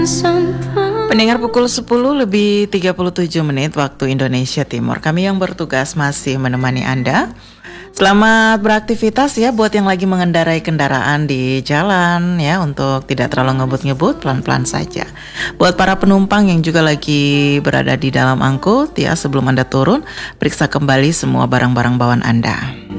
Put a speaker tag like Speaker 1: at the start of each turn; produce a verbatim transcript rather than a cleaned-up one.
Speaker 1: Pendengar, pukul sepuluh lebih tiga puluh tujuh menit waktu Indonesia Timur. Kami yang bertugas masih menemani Anda. Selamat beraktivitas ya buat yang lagi mengendarai kendaraan di jalan ya, untuk tidak terlalu ngebut-ngebut, pelan-pelan saja. Buat para penumpang yang juga lagi berada di dalam angkut ya, sebelum Anda turun, periksa kembali semua barang-barang bawaan Anda.